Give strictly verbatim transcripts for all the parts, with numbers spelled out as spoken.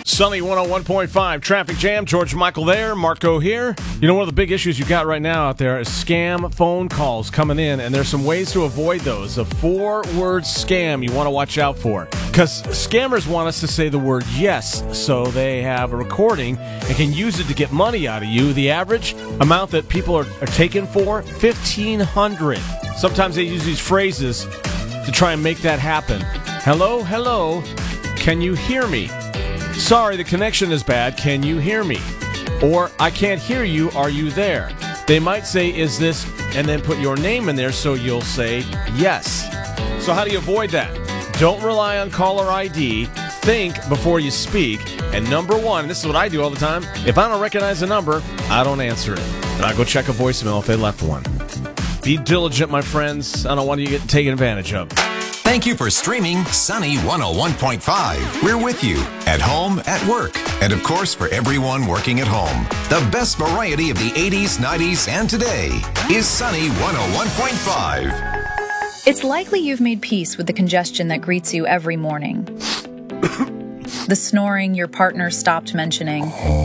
Sunny one oh one point five, traffic jam. George Michael there, Marco here. You know, one of the big issues you got right now out there is scam phone calls coming in, and there's some ways to avoid those. A four-word scam you want to watch out for. Because scammers want us to say the word yes, so they have a recording and can use it to get money out of you. The average amount that people are, are taken for, fifteen hundred dollars. Sometimes they use these phrases to try and make that happen. Hello, hello, can you hear me? Sorry, the connection is bad, can you hear me? Or, I can't hear you, are you there? They might say, is this, and then put your name in there so you'll say yes. So how do you avoid that? Don't rely on caller I D. Think before you speak. And number one, and this is what I do all the time, if I don't recognize the number, I don't answer it. And I go check a voicemail if they left one. Be diligent, my friends. I don't want you to get taken advantage of. Thank you for streaming Sunny one oh one point five. We're with you at home, at work, and of course for everyone working at home. The best variety of the eighties, nineties, and today is Sunny one oh one point five. It's likely you've made peace with the congestion that greets you every morning. The snoring your partner stopped mentioning.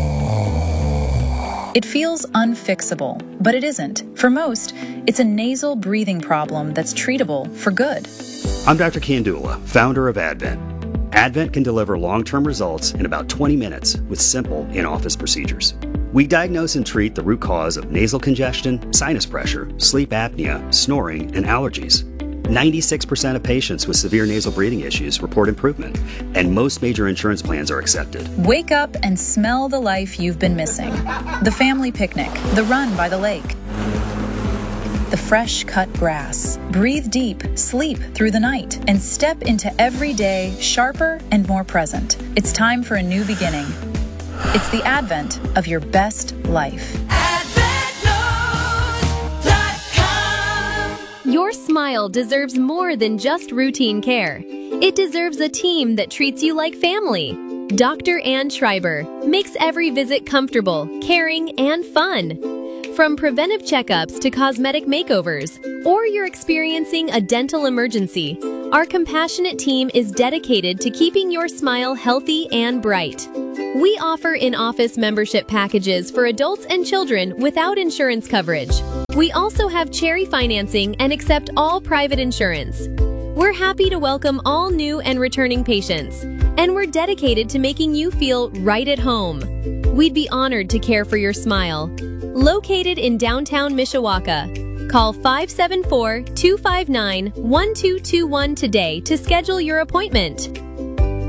It feels unfixable, but it isn't. For most, it's a nasal breathing problem that's treatable for good. I'm Doctor Kandula, founder of Advent. Advent can deliver long-term results in about twenty minutes with simple in-office procedures. We diagnose and treat the root cause of nasal congestion, sinus pressure, sleep apnea, snoring, and allergies. ninety-six percent of patients with severe nasal breathing issues report improvement, and most major insurance plans are accepted. Wake up and smell the life you've been missing. The family picnic, the run by the lake, the fresh cut grass. Breathe deep, sleep through the night, and step into every day sharper and more present. It's time for a new beginning. It's the advent of your best life. Your smile deserves more than just routine care. It deserves a team that treats you like family. Doctor Ann Schreiber makes every visit comfortable, caring, and fun. From preventive checkups to cosmetic makeovers, or you're experiencing a dental emergency, our compassionate team is dedicated to keeping your smile healthy and bright. We offer in-office membership packages for adults and children without insurance coverage. We also have cherry financing and accept all private insurance. We're happy to welcome all new and returning patients, and we're dedicated to making you feel right at home. We'd be honored to care for your smile. Located in downtown Mishawaka, call five seven four, two five nine, one two two one today to schedule your appointment.